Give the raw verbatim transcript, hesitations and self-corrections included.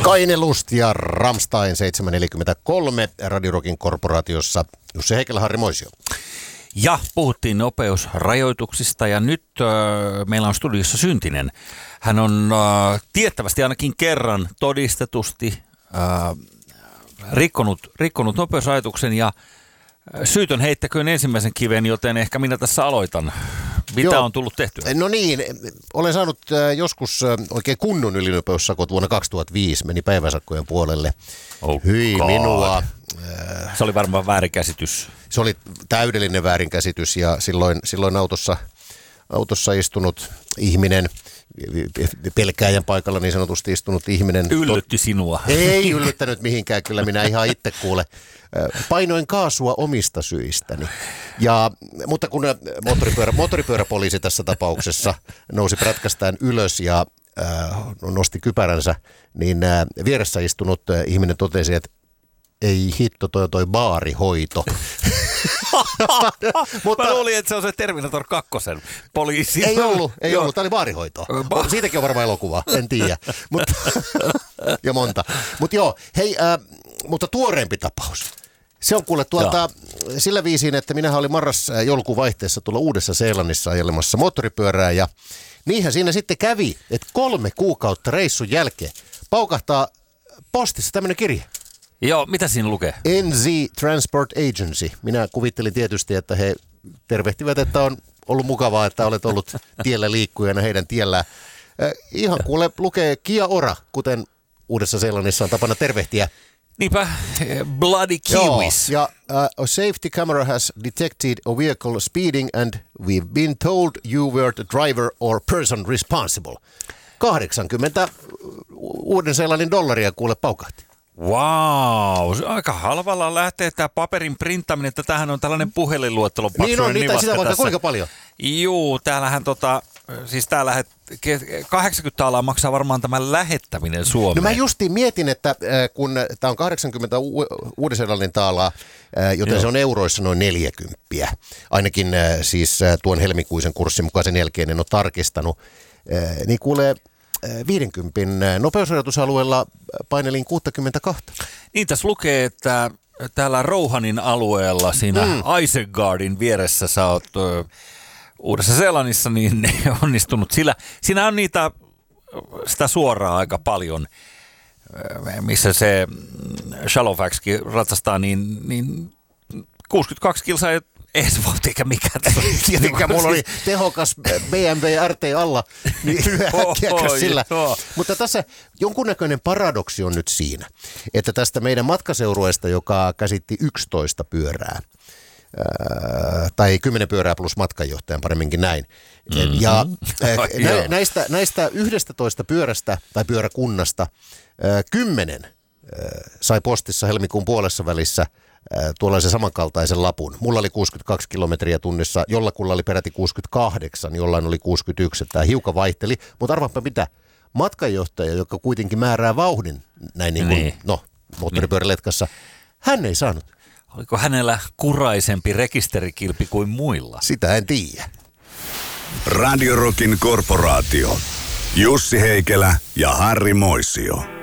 Kaine Lust ja Rammstein seitsemän neljäkymmentäkolme Radio Rockin korporaatiossa. Jussi Heikelä, Harri Moisio. Ja puhuttiin nopeusrajoituksista ja nyt äh, meillä on studiossa Syntinen. Hän on äh, tiettävästi ainakin kerran todistetusti äh, rikkonut, rikkonut nopeusrajoituksen ja syytön heittäköön ensimmäisen kiven, joten ehkä minä tässä aloitan. Mitä Joo. on tullut tehtyä? No niin, olen saanut äh, joskus äh, oikein kunnon ylinopeussakot vuonna kaksituhattaviisi, meni päiväsakkojen puolelle. Oh Hyi God. minua. Äh, Se oli varmaan väärinkäsitys. Se oli täydellinen väärinkäsitys ja silloin, silloin autossa, autossa istunut ihminen, pelkääjän paikalla niin sanotusti istunut ihminen. Yllytti sinua. Ei yllyttänyt mihinkään, kyllä minä ihan itse kuule. Painoin kaasua omista syistäni. Ja, mutta kun moottoripyörä, moottoripyöräpoliisi tässä tapauksessa nousi prätkästään ylös ja äh, nosti kypäränsä, niin äh, vieressä istunut äh, ihminen totesi, että ei hitto, toi toi baarihoito. Mutta, mä luulin, että se on se Terminator kakkosen poliisi. Ei ollut, ei ollut. Tämä oli baarihoito. Ba- Siitäkin on varmaan elokuva, en tiedä. Mutta, ja monta. Mutta joo, hei, äh, mutta tuoreempi tapaus. Se on kuule tuolta Joo. sillä viisiin, että minähän olin marras-joulukuun vaihteessa tuolla Uudessa-Seelannissa ajelemassa moottoripyörää ja niinhän siinä sitten kävi, että kolme kuukautta reissun jälkeen paukahtaa postissa tämmöinen kirje. Joo, mitä siinä lukee? N Z Transport Agency. Minä kuvittelin tietysti, että he tervehtivät, että on ollut mukavaa, että olet ollut tiellä liikkujana heidän tiellään. Äh, ihan kuule lukee Kia Ora, kuten Uudessa-Seelannissa on tapana tervehtiä. Niinpä, bloody kiwis. Joo, ja uh, a safety camera has detected a vehicle speeding and we've been told you were the driver or person responsible. kahdeksankymmentä Uuden-Seelannin dollaria kuule paukahti. Wow, aika halvalla lähtee tämä paperin printtaminen, että tämähän on tällainen puhelinluettelo. Niin on, niitä sitä vaikka kuinka paljon? Juu, täällähän tota, siis täällä kahdeksankymmentä alaa maksaa varmaan tämän lähettäminen Suomeen. No mä justiin mietin, että kun tämä on kahdeksankymmentä Uuden-Seelannin taalaa, joten Joo. se on euroissa noin neljäkymppiä. Ainakin siis tuon helmikuisen kurssin mukaan sen jälkeen en ole tarkistanut. Niin kuulee viidenkympin nopeusrajoitusalueella painelin kuusikymmentäkaksi. Niin tässä lukee, että täällä Rouhanin alueella siinä mm. Isengardin vieressä sä oot ö, Uudessa-Seelannissa niin onnistunut. Sillä siinä on niitä sitä suoraa aika paljon, missä se Shadowfaxkin ratsastaa, niin, niin kuusikymmentäkaksi kilsaa ei se voi eikä mikään. Tietenkään mulla oli tehokas B M W R T alla, niin äkkiäkäs sillä. Mutta tässä jonkunnäköinen paradoksi on nyt siinä, että tästä meidän matkaseurueesta, joka käsitti yksitoista pyörää, ää, tai kymmenen pyörää plus matkanjohtajan, paremminkin näin. Mm-hmm. Ja ää, nä, näistä, näistä yhdestätoista pyörästä tai pyöräkunnasta ää, kymmenen ää, sai postissa helmikuun puolessa välissä tuollaisen samankaltaisen lapun. Mulla oli kuusikymmentäkaksi kilometriä tunnissa, jollakulla oli peräti kuusikymmentäkahdeksan, jollain oli kuusikymmentäyksi. Tämä hiukan vaihteli, mutta arvaappa mitä, matkanjohtaja, joka kuitenkin määrää vauhdin näin niin kuin, niin. no, moottoripyöräletkassa, hän ei saanut. Oliko hänellä kuraisempi rekisterikilpi kuin muilla? Sitä en tiedä. Radio Rockin korporaatio. Jussi Heikelä ja Harri Moisio.